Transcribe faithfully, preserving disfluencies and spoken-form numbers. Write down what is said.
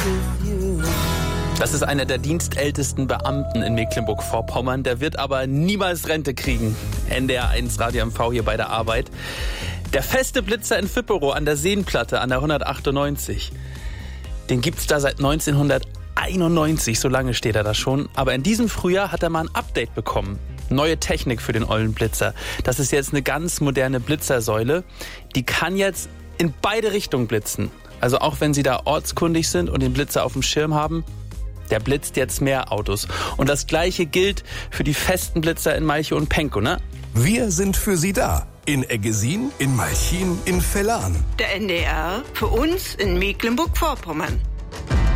Das ist einer der dienstältesten Beamten in Mecklenburg-Vorpommern. Der wird aber niemals Rente kriegen. N D R eins Radio M V hier bei der Arbeit. Der feste Blitzer in Vipperow an der Seenplatte an der hundertachtundneunzig. Den gibt's da seit neunzehnhunderteinundneunzig, so lange steht er da schon. Aber in diesem Frühjahr hat er mal ein Update bekommen. Neue Technik für den ollen Blitzer. Das ist jetzt eine ganz moderne Blitzersäule. Die kann jetzt in beide Richtungen blitzen. Also auch wenn Sie da ortskundig sind und den Blitzer auf dem Schirm haben, der blitzt jetzt mehr Autos. Und das Gleiche gilt für die festen Blitzer in Malchow und Pankow, ne? Wir sind für Sie da. In Eggesin, in Malchin, in Vellan. Der N D R für uns in Mecklenburg-Vorpommern.